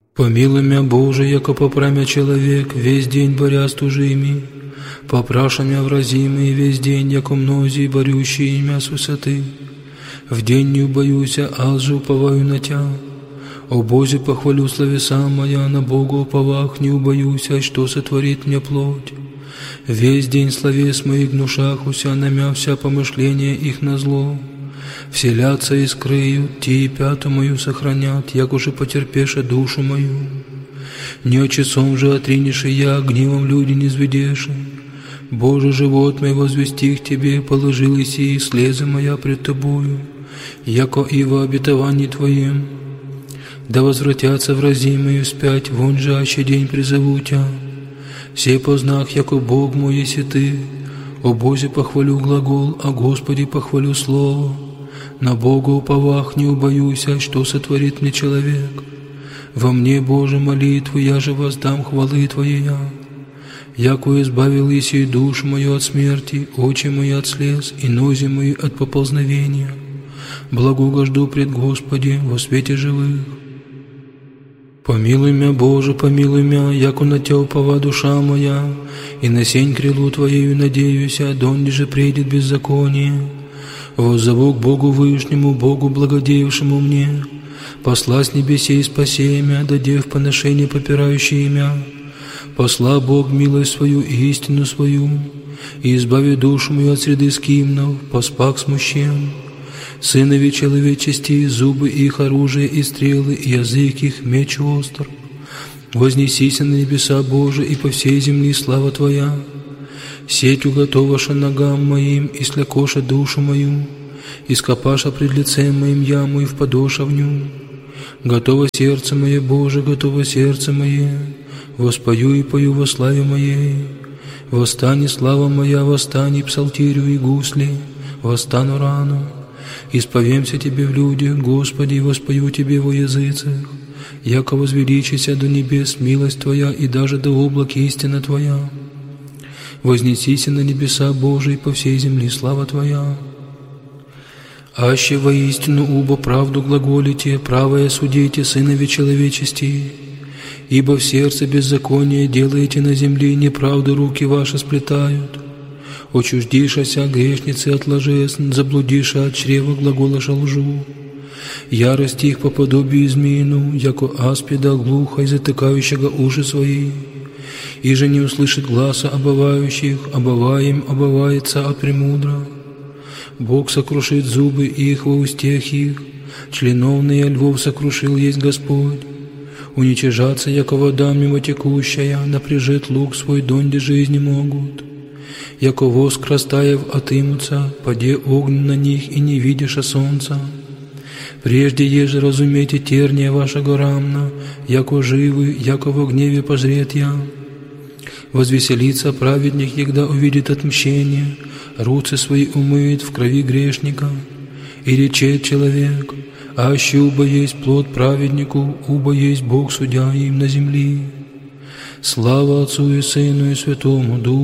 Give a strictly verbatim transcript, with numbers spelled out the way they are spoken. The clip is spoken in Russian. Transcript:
Помилуй мя, Боже, яко попрамя человек, весь день боря с тужими, попраша мя вразимый весь день, яко мнози борющие мя с высоты. В день не убоюся, аз же уповаю на Тя. О Бозе, похвалю словеса моя, на Бога уповах не убоюся, что сотворит мне плоть. Весь день словес моих гнушахуся, на мя вся помышления их на зло. Вселятся и скрыют, те и пяту мою сохранят, як уже потерпеша душу мою. Не часом же отринешь и я, гневом люди не зведеши. Боже, живот мой возвести к Тебе, положил и сии слезы моя пред Тобою, яко и во обетовании Твоим. Да возвратятся вразимые вспять, вон же аще день призову Тя. Все познах, яко Бог мой еси Ты. О Бозе похвалю глагол, о Господе похвалю слово. На Бога уповах не убоюся, что сотворит мне человек. Во мне, Боже, молитву, я же воздам хвалы Твоя. Яко избавил еси душу мою от смерти, очи мои от слез, и нози мои от поползновения. Благогожду пред Господи во свете живых. Помилуй мя, Боже, помилуй мя, яко на Тя упова душа моя, и на сень крилу Твоею надеюся, донде же придет беззаконие. Воззову к Богу Вышнему, Богу благодеявшему мне, посла с небесей спаси мя, дадев поношение попирающие мя. Посла Бог милость свою и истину свою, и избави душу мою от среды скимнов, поспак смущен. Сынови человечести, зубы их оружие и стрелы, и язык их меч остр. Вознесися на небеса, Боже, и по всей земли слава Твоя. Сеть уготоваша ногам моим, и слякоша душу мою, и скопаша пред лицем моим яму и впадоша в ню. Готово сердце мое, Боже, готово сердце мое, воспою и пою во славе моей. Восстани, слава моя, восстани, псалтирю и гусли, восстану рано. Исповемся Тебе в людях, Господи, и воспою Тебе во языцах, яко возвеличися до небес милость Твоя, и даже до облак истина Твоя. Вознесися на небеса, Божии, по всей земли слава Твоя. Аще воистину убо правду глаголите, правое судите, сынови человечести, ибо в сердце беззаконие делаете на земле, неправду руки ваши сплетают. Очуждишася грешницы от ложес, заблудиша от чрева глаголаша лжу. Ярость их по подобию змеину, яко аспида глухо и затыкающего уши свои. И же не услышит гласа обывающих, обываем обывается от премудра. Бог сокрушит зубы их во устех их, членовные львов сокрушил есть Господь. Уничижаться, яко вода мимо текущая, напряжет лук свой, донде жизни могут. Яко воск растаяв отымутся, паде огонь на них, и не видиша солнца. Прежде еже разумейте терния вашего рамна, яко живы, яко во гневе пожрет я. Возвеселится праведник, егда увидит отмщение, руцы свои умыет в крови грешника. И речет человек, аще убо есть плод праведнику, убо есть Бог судья им на земли. Слава Отцу и Сыну и Святому Духу.